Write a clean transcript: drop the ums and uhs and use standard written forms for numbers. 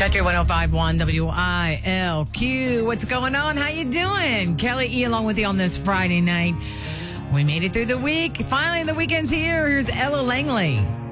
Country 105.1 WILQ. What's going on? How you doing? Kelly E along with you on this Friday night. We made it through the week. Finally, the weekend's here. Here's Ella Langley.